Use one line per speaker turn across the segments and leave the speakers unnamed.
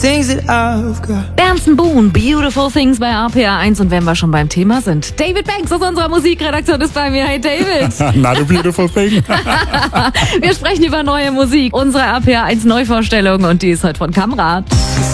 Things that I've got.
Berndsen Boone, Beautiful Things bei RPA 1. Und wenn wir schon beim Thema sind, David Banks aus unserer Musikredaktion ist bei mir. Hey David.
Not a beautiful thing.
Wir sprechen über neue Musik, unsere RPA 1 Neuvorstellung, und die ist heute von Kamrat.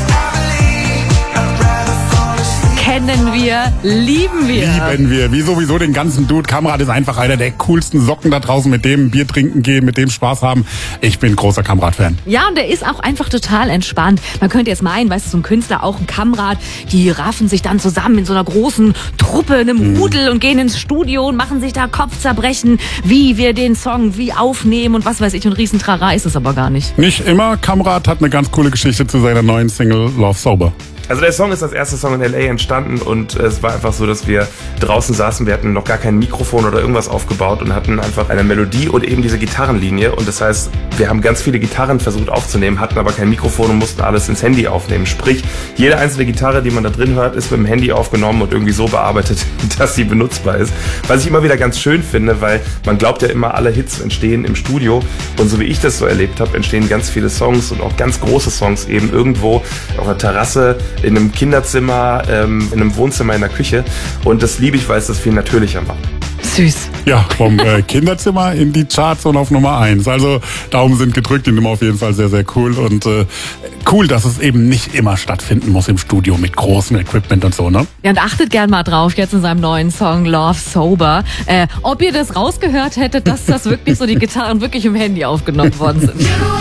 Kennen wir, lieben wir.
Lieben wir, wie sowieso den ganzen Dude. Kamrat ist einfach einer der coolsten Socken da draußen, mit dem Bier trinken gehen, mit dem Spaß haben. Ich bin großer Kamrat-Fan.
Ja, und der ist auch einfach total entspannt. Man könnte jetzt meinen, weißt du, so ein Künstler, auch ein Kamrat, die raffen sich dann zusammen in so einer großen Truppe, einem Rudel und gehen ins Studio und machen sich da Kopfzerbrechen, wie wir den Song wie aufnehmen und was weiß ich, und Riesentrara ist es aber gar nicht.
Nicht immer. Kamrat hat eine ganz coole Geschichte zu seiner neuen Single Love Sober.
Also der Song ist als erster Song in L.A. entstanden und es war einfach so, dass wir draußen saßen, wir hatten noch gar kein Mikrofon oder irgendwas aufgebaut und hatten einfach eine Melodie und eben diese Gitarrenlinie, und das heißt, wir haben ganz viele Gitarren versucht aufzunehmen, hatten aber kein Mikrofon und mussten alles ins Handy aufnehmen. Sprich, jede einzelne Gitarre, die man da drin hört, ist mit dem Handy aufgenommen und irgendwie so bearbeitet, dass sie benutzbar ist. Was ich immer wieder ganz schön finde, weil man glaubt ja immer, alle Hits entstehen im Studio, und so wie ich das so erlebt habe, entstehen ganz viele Songs und auch ganz große Songs eben irgendwo auf einer Terrasse, in einem Kinderzimmer, in einem Wohnzimmer, in der Küche, und das liebe ich, weil es das viel natürlicher macht.
Süß.
Ja, vom Kinderzimmer in die Charts und auf Nummer 1. Also Daumen sind gedrückt, die Nummer auf jeden Fall sehr, sehr cool. Und cool, dass es eben nicht immer stattfinden muss im Studio mit großem Equipment und so, ne?
Ja, und achtet gern mal drauf, jetzt in seinem neuen Song Love Sober, ob ihr das rausgehört hättet, dass das wirklich so die Gitarren wirklich im Handy aufgenommen worden sind.